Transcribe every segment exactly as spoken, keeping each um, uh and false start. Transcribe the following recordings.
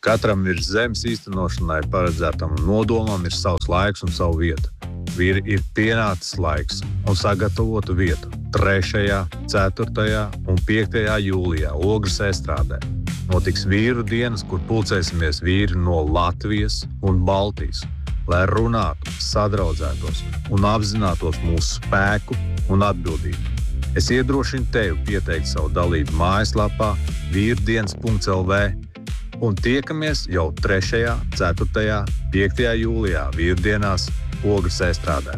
Katram ir zemes īstenošanai paredzētam nodomam ir savs laiks un savu vietu. Vīri ir pienācis laiks un sagatavotu vietu trešajā, ceturtajā un piektajā jūlijā Ogres estrādē. Notiks vīru dienas, kur pulcēsimies vīri no Latvijas un Baltijas, lai runātu, sadraudzētos un apzinātos mūsu spēku un atbildību. Es iedrošinu tevi pieteikt savu dalību mājaslapā vīrdienas punkts el vē un tiekamies jau trešajā, ceturtajā, piektajā jūlijā vīrdienās Ogres estrādē.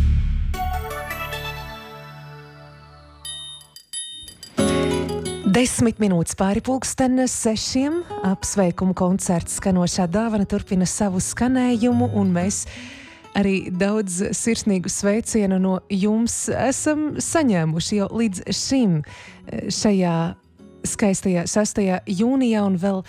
Desmit minūtes pāri pulksten sešiem. Apsveikumu koncerts skanošā dāvana turpina savu skanējumu, un mēs arī daudz sirsnīgu sveicienu no jums esam saņēmuši jau līdz šim šajā skaistajā sastajā jūnijā, un vēl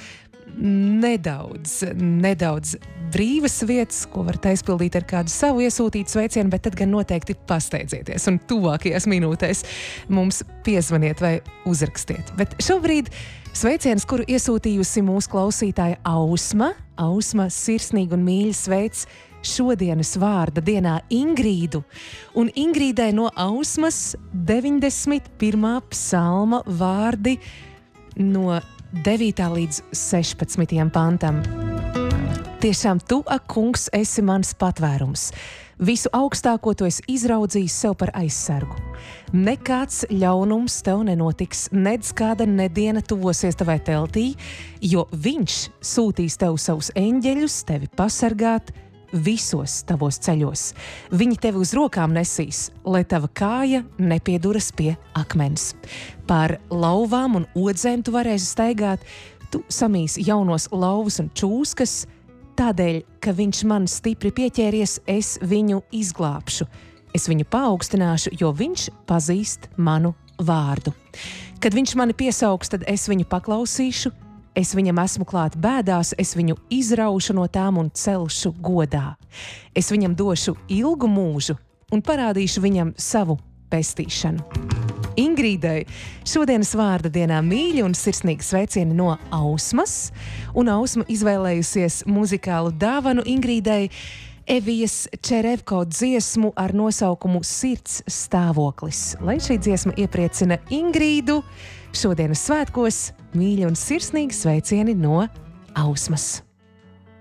nedaudz, nedaudz brīvas vietas, ko varat aizpildīt ar kādu savu iesūtītu sveicienu, bet tad gan noteikti pasteidzieties un tuvākajās minūtēs mums piezvaniet vai uzrakstiet. Bet šobrīd sveiciens, kuru iesūtījusi mūsu klausītāja Ausma. Ausma sirsnīgi un mīļi sveic šodienas vārda dienā Ingrīdu. Un Ingrīdai no Ausmas deviņdesmit pirmā psalma vārdi no devītā līdz sešpadsmitajam pantam. Tiešām tu, ak, kungs, esi mans patvērums. Visu augstāko tu esi izraudzījis sev par aizsargu. Nekāds ļaunums tev nenotiks, nedz kāda nediena tuvosies tavai teltī, jo viņš sūtīs tev savus eņģeļus, tevi pasargāt visos tavos ceļos. Viņi tevi uz rokām nesīs, lai tava kāja nepieduras pie akmens. Pār lauvām un odzēm tu varēsi staigāt, tu samīsi jaunos lauvus un čūskas, tādēļ, ka viņš man stipri pieķēries, es viņu izglābšu. Es viņu paaugstināšu, jo viņš pazīst manu vārdu. Kad viņš mani piesaugs, tad es viņu paklausīšu, es viņam esmu klāt bēdās, es viņu izraušu no tām un celšu godā. Es viņam došu ilgu mūžu un parādīšu viņam savu pestīšanu. Ingrīdai šodienas vārda dienā mīļi un sirsnīgi sveicieni no Ausmas, un Ausma izvēlējusies muzikālu dāvanu Ingrīdai Evijas Čerevko dziesmu ar nosaukumu Sirds stāvoklis. Lai šī dziesma iepriecina Ingrīdu šodienas svētkos, mīļi un sirsnīgi sveicieni no Ausmas.